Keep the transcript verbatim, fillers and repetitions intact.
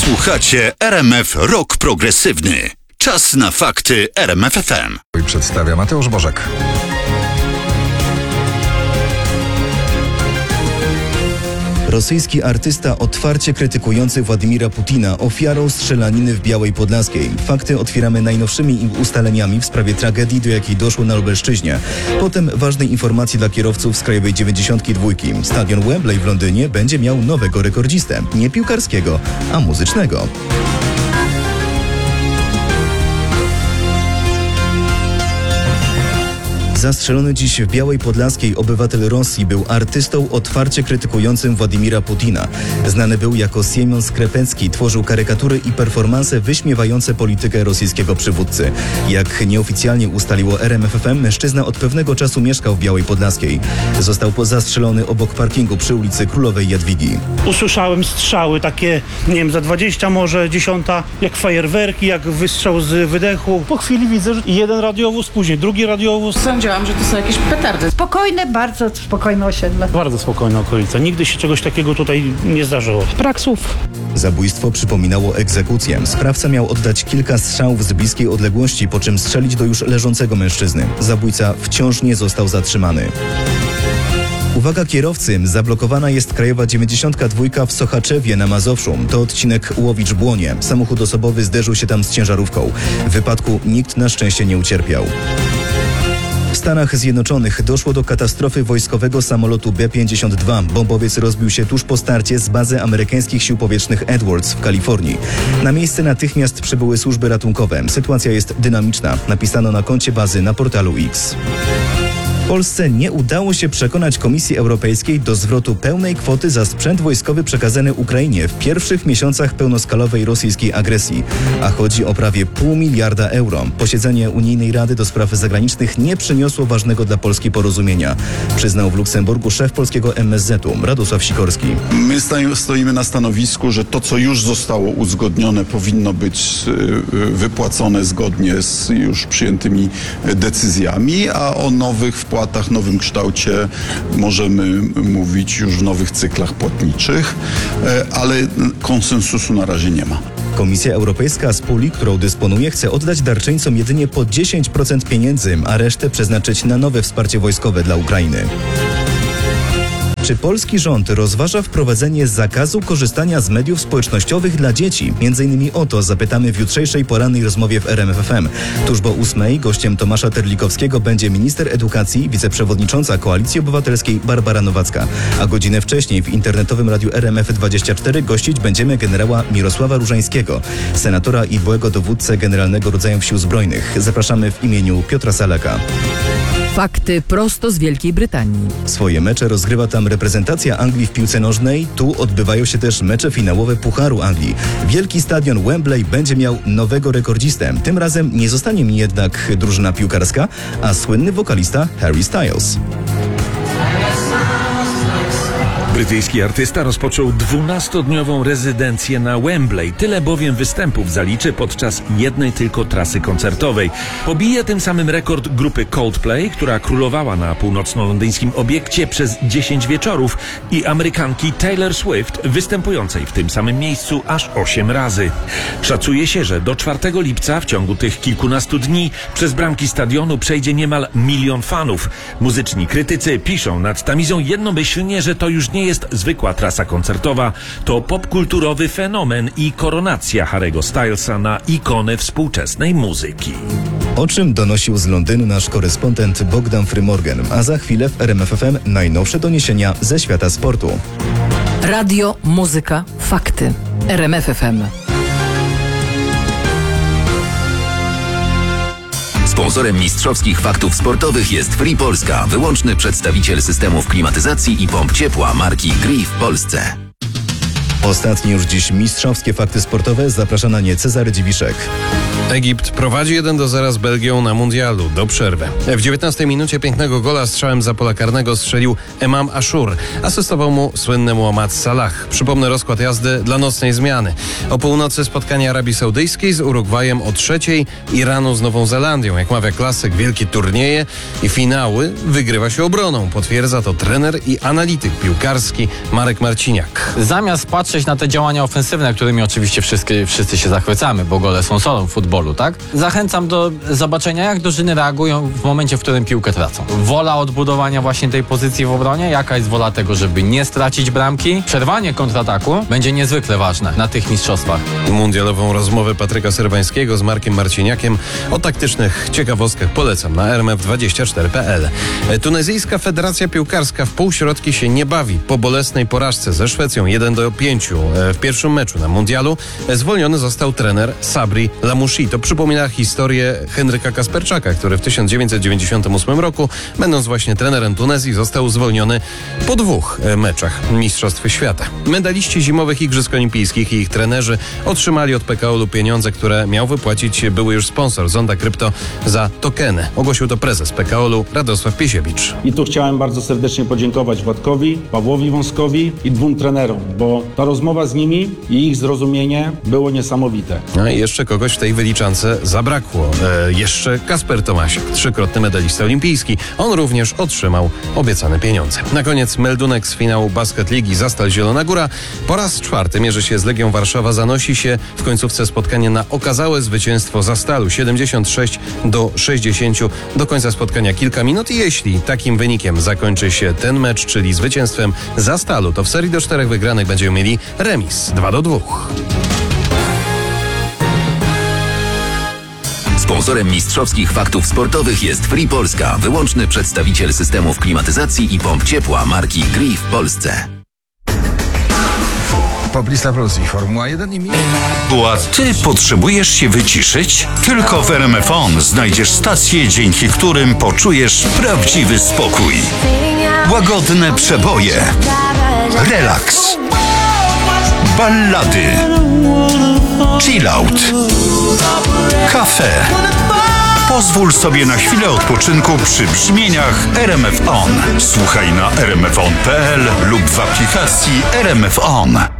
Słuchacie R M F Rock Progresywny. Czas na fakty R M F F M. I przedstawia Mateusz Bożek. Rosyjski artysta otwarcie krytykujący Władimira Putina ofiarą strzelaniny w Białej Podlaskiej. Fakty otwieramy najnowszymi ustaleniami w sprawie tragedii, do jakiej doszło na Lubelszczyźnie. Potem ważnej informacji dla kierowców z Krajowej dziewięćdziesiątki dwa. Stadion Wembley w Londynie będzie miał nowego rekordzistę. Nie piłkarskiego, a muzycznego. Zastrzelony dziś w Białej Podlaskiej obywatel Rosji był artystą otwarcie krytykującym Władimira Putina. Znany był jako Siemion Skrepecki, tworzył karykatury i performanse wyśmiewające politykę rosyjskiego przywódcy. Jak nieoficjalnie ustaliło R M F F M, mężczyzna od pewnego czasu mieszkał w Białej Podlaskiej. Został zastrzelony obok parkingu przy ulicy Królowej Jadwigi. Usłyszałem strzały takie, nie wiem, za dwadzieścia może, dziesiąta, jak fajerwerki, jak wystrzał z wydechu. Po chwili widzę, że jeden radiowóz, później drugi radiowóz. Sądziłam, że to są jakieś petardy. Spokojne, bardzo spokojne osiedle. Bardzo spokojna okolica. Nigdy się czegoś takiego tutaj nie zdarzyło. Brak słów. Zabójstwo przypominało egzekucję. Sprawca miał oddać kilka strzałów z bliskiej odległości, po czym strzelić do już leżącego mężczyzny. Zabójca wciąż nie został zatrzymany. Uwaga kierowcy, zablokowana jest Krajowa dziewięćdziesiątka dwa w Sochaczewie na Mazowszu. To odcinek Łowicz-Błonie. Samochód osobowy zderzył się tam z ciężarówką. W wypadku nikt na szczęście nie ucierpiał. W Stanach Zjednoczonych doszło do katastrofy wojskowego samolotu B pięćdziesiąt dwa. Bombowiec rozbił się tuż po starcie z bazy amerykańskich sił powietrznych Edwards w Kalifornii. Na miejsce natychmiast przybyły służby ratunkowe. Sytuacja jest dynamiczna, napisano na koncie bazy na portalu X. Polsce nie udało się przekonać Komisji Europejskiej do zwrotu pełnej kwoty za sprzęt wojskowy przekazany Ukrainie w pierwszych miesiącach pełnoskalowej rosyjskiej agresji, a chodzi o prawie pół miliarda euro. Posiedzenie Unijnej Rady do Spraw Zagranicznych nie przyniosło ważnego dla Polski porozumienia, przyznał w Luksemburgu szef polskiego M S Z u Radosław Sikorski. My stoimy na stanowisku, że to, co już zostało uzgodnione, powinno być wypłacone zgodnie z już przyjętymi decyzjami, a o nowych wpłatach w nowym kształcie możemy mówić już w nowych cyklach płatniczych, ale konsensusu na razie nie ma. Komisja Europejska z puli, którą dysponuje, chce oddać darczyńcom jedynie po dziesięć procent pieniędzy, a resztę przeznaczyć na nowe wsparcie wojskowe dla Ukrainy. Czy polski rząd rozważa wprowadzenie zakazu korzystania z mediów społecznościowych dla dzieci? Między innymi o to zapytamy w jutrzejszej porannej rozmowie w R M F F M. Tuż po ósmej gościem Tomasza Terlikowskiego będzie minister edukacji, wiceprzewodnicząca Koalicji Obywatelskiej Barbara Nowacka. A godzinę wcześniej w internetowym radiu R M F dwadzieścia cztery gościć będziemy generała Mirosława Różańskiego, senatora i byłego dowódcę Generalnego Rodzajów Sił Zbrojnych. Zapraszamy w imieniu Piotra Salaka. Fakty prosto z Wielkiej Brytanii. Swoje mecze rozgrywa tam reprezentacja Anglii w piłce nożnej. Tu odbywają się też mecze finałowe Pucharu Anglii. Wielki stadion Wembley będzie miał nowego rekordzistę. Tym razem nie zostanie mi jednak drużyna piłkarska, a słynny wokalista Harry Styles. Brytyjski artysta rozpoczął dwunastodniową rezydencję na Wembley. Tyle bowiem występów zaliczy podczas jednej tylko trasy koncertowej. Pobije tym samym rekord grupy Coldplay, która królowała na północno-londyńskim obiekcie przez dziesięć wieczorów, i Amerykanki Taylor Swift, występującej w tym samym miejscu aż osiem razy. Szacuje się, że do czwartego lipca w ciągu tych kilkunastu dni przez bramki stadionu przejdzie niemal milion fanów. Muzyczni krytycy piszą nad tamizą jednomyślnie, że to już nie jest zwykła trasa koncertowa, to popkulturowy fenomen i koronacja Harry'ego Stylesa na ikonę współczesnej muzyki. O czym donosił z Londynu nasz korespondent Bogdan Frymorgan, a za chwilę w R M F F M najnowsze doniesienia ze świata sportu. Radio, muzyka, fakty. R M F F M. Sponsorem mistrzowskich faktów sportowych jest Free Polska, wyłączny przedstawiciel systemów klimatyzacji i pomp ciepła marki Gree w Polsce. Ostatnie już dziś mistrzowskie fakty sportowe, zaprasza na nie Cezary Dziwiszek. Egipt prowadzi jeden do zera z Belgią na mundialu do przerwy. W dziewiętnastej minucie pięknego gola strzałem za pola karnego strzelił Emam Ashur. Asystował mu słynny Mohamed Salah. Przypomnę rozkład jazdy dla nocnej zmiany. O północy spotkanie Arabii Saudyjskiej z Urugwajem, o trzeciej Iranu z Nową Zelandią. Jak mawia klasyk, wielkie turnieje i finały wygrywa się obroną. Potwierdza to trener i analityk piłkarski Marek Marciniak. Zamiast patrzeć na te działania ofensywne, którymi oczywiście wszyscy, wszyscy się zachwycamy, bo gole są solą futbolu, tak? Zachęcam do zobaczenia, jak drużyny reagują w momencie, w którym piłkę tracą. Wola odbudowania właśnie tej pozycji w obronie, jaka jest wola tego, żeby nie stracić bramki. Przerwanie kontrataku będzie niezwykle ważne na tych mistrzostwach. Mundialową rozmowę Patryka Serwańskiego z Markiem Marciniakiem o taktycznych ciekawostkach polecam na r m f dwadzieścia cztery kropka p l. Tunezyjska Federacja Piłkarska w półśrodki się nie bawi. Po bolesnej porażce ze Szwecją jeden do pięciu w pierwszym meczu na mundialu zwolniony został trener Sabri Lamouchi. To przypomina historię Henryka Kasperczaka, który w tysiąc dziewięćset dziewięćdziesiątym ósmym roku, będąc właśnie trenerem Tunezji, został zwolniony po dwóch meczach Mistrzostw Świata. Medaliści zimowych Igrzysk Olimpijskich i ich trenerzy otrzymali od P K O L-u pieniądze, które miał wypłacić były już sponsor Zonda Krypto za tokeny. Ogłosił to prezes P K O L-u Radosław Piesiewicz. I tu chciałem bardzo serdecznie podziękować Władkowi, Pawłowi Wąskowi i dwóm trenerom, bo ta rozmowa z nimi i ich zrozumienie było niesamowite. No i jeszcze kogoś w tej wyliczance zabrakło. E, jeszcze Kasper Tomasiak, trzykrotny medalista olimpijski. On również otrzymał obiecane pieniądze. Na koniec meldunek z finału Basket Ligi Zastal Zielona Góra. Po raz czwarty mierzy się z Legią Warszawa. Zanosi się w końcówce spotkanie na okazałe zwycięstwo Zastalu siedemdziesiąt sześć do sześćdziesięciu. Do końca spotkania kilka minut i jeśli takim wynikiem zakończy się ten mecz, czyli zwycięstwem Zastalu, to w serii do czterech wygranych będziemy mieli remis dwa do dwóch. Sponsorem mistrzowskich faktów sportowych jest Free Polska, wyłączny przedstawiciel systemów klimatyzacji i pomp ciepła marki Gree w Polsce. Poplista Plus i Formuła jeden i A ty potrzebujesz się wyciszyć? Tylko w R M F On znajdziesz stacje, dzięki którym poczujesz prawdziwy spokój. Łagodne przeboje, relaks, ballady, chillout, kafe. Pozwól sobie na chwilę odpoczynku przy brzmieniach R M F On. Słuchaj na r m f on kropka p l lub w aplikacji R M F On.